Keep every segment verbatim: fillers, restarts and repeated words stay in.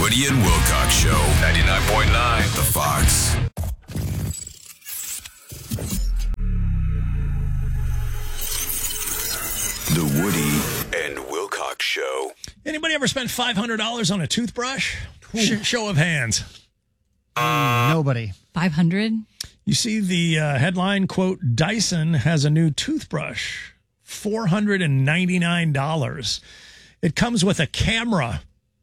Woody and Wilcox Show. ninety-nine point nine The Fox. The Woody and Wilcox Show. Anybody ever spent five hundred dollars on a toothbrush? Sh- show of hands. Uh, Nobody. five hundred? You see the uh, headline, quote, Dyson has a new toothbrush, four hundred ninety-nine dollars. It comes with a camera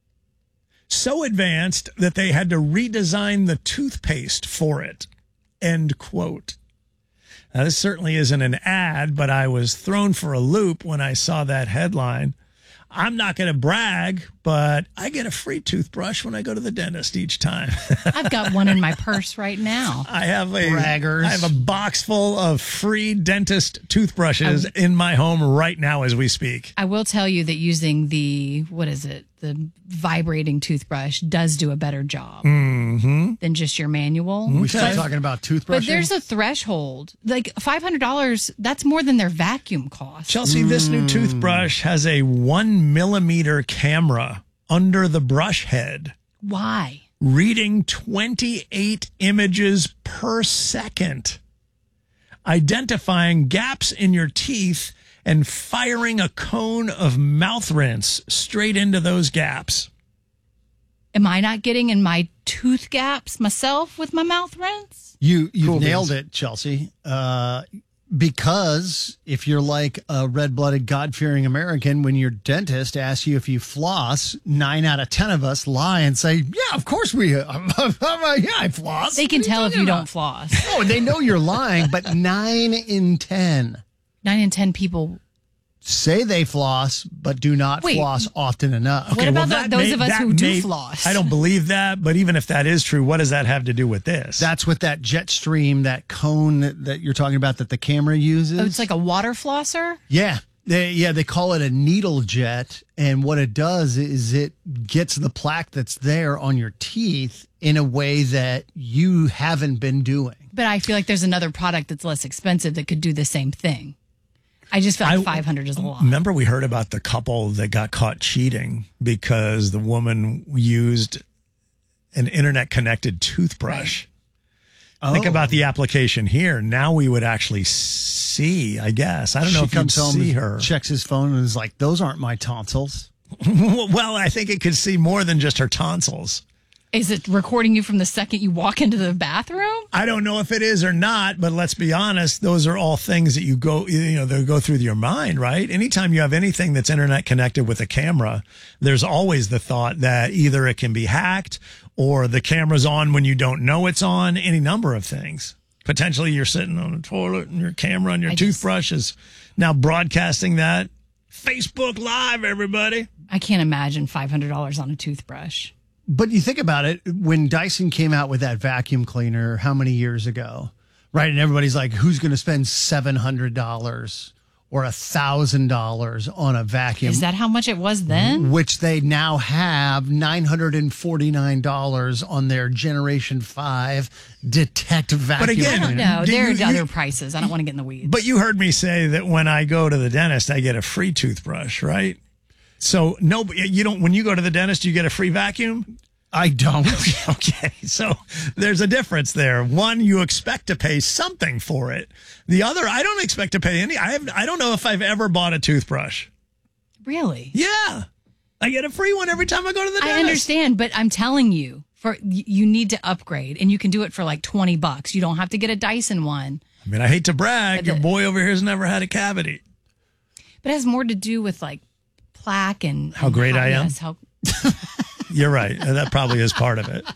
so advanced that they had to redesign the toothpaste for it, end quote. Now, this certainly isn't an ad, but I was thrown for a loop when I saw that headline. I'm not going to brag, but I get a free toothbrush when I go to the dentist each time. I've got one in my purse right now. I have a Braggers. I have a box full of free dentist toothbrushes in my home right now as we speak. I will tell you that using the, what is it, the vibrating toothbrush does do a better job Mm-hmm. than just your manual. We start talking about But toothbrushing. there's a threshold. Like five hundred dollars, that's more than their vacuum cost. Chelsea, this new toothbrush has a one millimeter camera under the brush head, Why? reading twenty-eight images per second, identifying gaps in your teeth and firing a cone of mouth rinse straight into those gaps. Am I not getting in my tooth gaps myself with my mouth rinse? You you Cool nailed beans. it, Chelsea. Uh, because if you're like a red-blooded, God-fearing American, when your dentist asks you if you floss, nine out of ten of us lie and say, "Yeah, of course we. Uh, yeah, I floss." They can What are tell if talking you about? don't floss. Oh, they know you're lying, but nine in ten Nine in ten people. say they floss, but do not Wait. floss often enough. What about that the- those may- of us that who do may- floss? I don't believe that, but even if that is true, what does that have to do with this? That's what that jet stream, that cone that, that you're talking about that the camera uses. Oh, it's like a water flosser? Yeah. They, yeah, they call it a needle jet. And what it does is it gets the plaque that's there on your teeth in a way that you haven't been doing. But I feel like there's another product that's less expensive that could do the same thing. I just feel like I- five hundred is a lot. Remember we heard about the couple that got caught cheating because the woman used an internet connected toothbrush. Think Oh. about the application here. Now we would actually see, I guess. I don't know She if you comes home, see and her. checks his phone, and is like, "Those aren't my tonsils." Well, I think it could see more than just her tonsils. Is it recording you from the second you walk into the bathroom? I don't know if it is or not, but let's be honest. Those are all things that you go, you know, that go through your mind, right? Anytime you have anything that's internet connected with a camera, there's always the thought that either it can be hacked or the camera's on when you don't know it's on, any number of things. Potentially you're sitting on a toilet and your camera and your I just- toothbrush is now broadcasting that. Facebook Live, everybody. I can't imagine five hundred dollars on a toothbrush. But you think about it, when Dyson came out with that vacuum cleaner, how many years ago, right? And everybody's like, who's going to spend seven hundred dollars or one thousand dollars on a vacuum? Is that how much it was then? Which they now have nine hundred forty-nine dollars on their Generation five Detect vacuum again- cleaner. No, Do there you- are other you- prices. I don't want to get in the weeds. But you heard me say that when I go to the dentist, I get a free toothbrush, right? So no, you don't. When you go to the dentist, you get a free vacuum. I don't. Okay, so there's a difference there. One, you expect to pay something for it. The other, I don't expect to pay any. I have. I don't know if I've ever bought a toothbrush. Really? Yeah, I get a free one every time I go to the dentist. I understand, but I'm telling you, for y- you need to upgrade, and you can do it for like twenty bucks. You don't have to get a Dyson one. I mean, I hate to brag. But Your the- boy over here has never had a cavity. But it has more to do with like plaque and How and great I am? yes, How, You're right. That probably is part of it.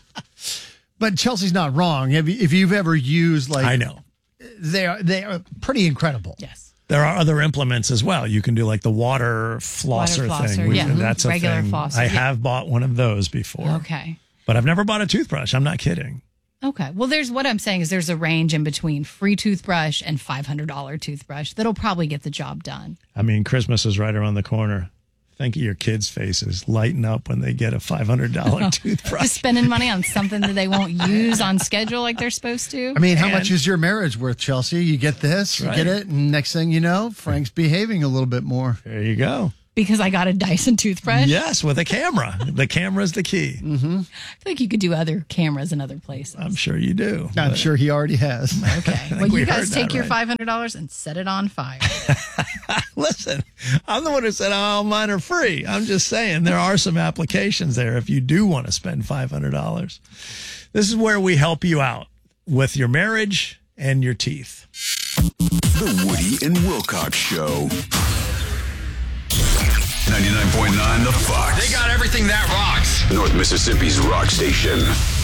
But Chelsea's not wrong. If, you, if you've ever used, like, I know. they are, they are pretty incredible. yes. There are other implements as well. You can do like the water flosser, Water flosser, thing. We- yeah. That's a Regular thing. flosser, I yeah. have bought one of those before. Okay. But I've never bought a toothbrush. I'm not kidding. Okay. Well, there's what I'm saying is there's a range in between free toothbrush and five hundred dollars toothbrush that'll probably get the job done. I mean, Christmas is right around the corner. Think of your kids' faces lighten up when they get a five hundred dollars toothbrush. Just spending money on something that they won't use on schedule like they're supposed to. I mean, how And- much is your marriage worth, Chelsea? You get this, you Right. get it, and next thing you know, Frank's behaving a little bit more. There you go. Because I got a Dyson toothbrush? Yes, with a camera. The camera's the key. Mm-hmm. I feel like you could do other cameras in other places. I'm sure you do. I'm but- sure he already has. Okay. Well, we you heard guys take that your right. five hundred dollars and set it on fire. Listen, I'm the one who said all mine are free. I'm just saying there are some applications there if you do want to spend five hundred dollars. This is where we help you out with your marriage and your teeth. The Woody and Wilcox Show. ninety-nine point nine The Fox. They got everything that rocks. North Mississippi's rock station.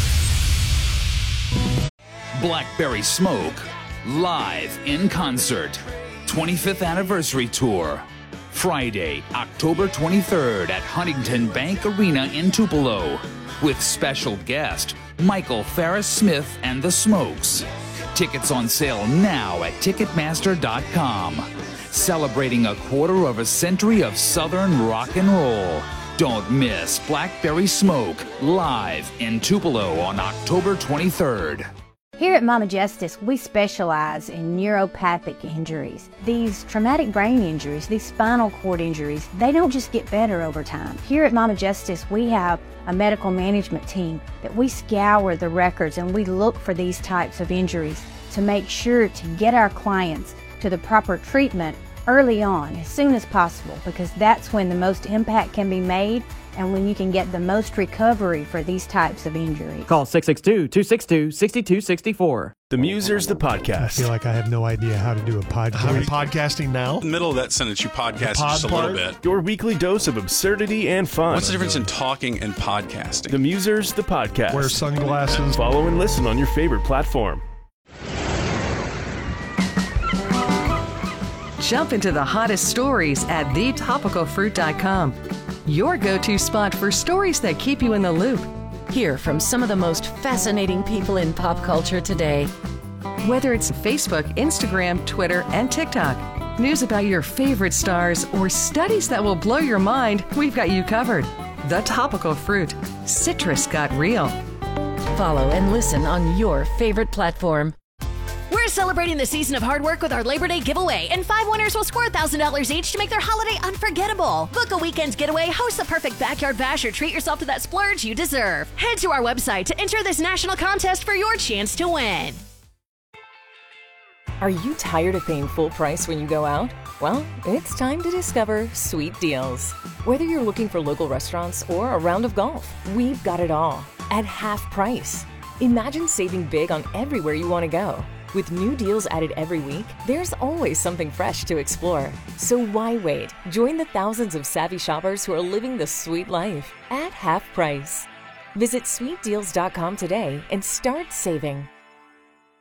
Blackberry Smoke, live in concert. twenty-fifth Anniversary Tour. Friday, October twenty-third at Huntington Bank Arena in Tupelo. With special guest, Michael Farris Smith and the Smokes. Tickets on sale now at Ticketmaster dot com. Celebrating a quarter of a century of Southern rock and roll. Don't miss Blackberry Smoke live in Tupelo on October twenty-third. Here at Mama Justice, we specialize in neuropathic injuries. These traumatic brain injuries, these spinal cord injuries, they don't just get better over time. Here at Mama Justice, we have a medical management team that we scour the records and we look for these types of injuries to make sure to get our clients to the proper treatment early on, as soon as possible, because that's when the most impact can be made and when you can get the most recovery for these types of injuries. Call six six two, two six two, six two six four. The Musers, the podcast. I feel like I have no idea how to do a podcast. Are we podcasting now? In the middle of that sentence, you podcast pod just a part? little bit. Your weekly dose of absurdity and fun. What's the difference in talking and podcasting? The Musers, the podcast. Wear sunglasses. Follow and listen on your favorite platform. Jump into the hottest stories at the topical fruit dot com. Your go-to spot for stories that keep you in the loop. Hear from some of the most fascinating people in pop culture today. Whether it's Facebook, Instagram, Twitter, and TikTok, news about your favorite stars, or studies that will blow your mind, we've got you covered. The Topical Fruit. Citrus got real. Follow and listen on your favorite platform. We're celebrating the season of hard work with our Labor Day giveaway, and five winners will score one thousand dollars each to make their holiday unforgettable. Book a weekend getaway, host the perfect backyard bash, or treat yourself to that splurge you deserve. Head to our website to enter this national contest for your chance to win. Are you tired of paying full price when you go out? Well, it's time to discover Sweet Deals. Whether you're looking for local restaurants or a round of golf, we've got it all at half price. Imagine saving big on everywhere you want to go. With new deals added every week, there's always something fresh to explore. So why wait? Join the thousands of savvy shoppers who are living the sweet life at half price. Visit sweet deals dot com today and start saving.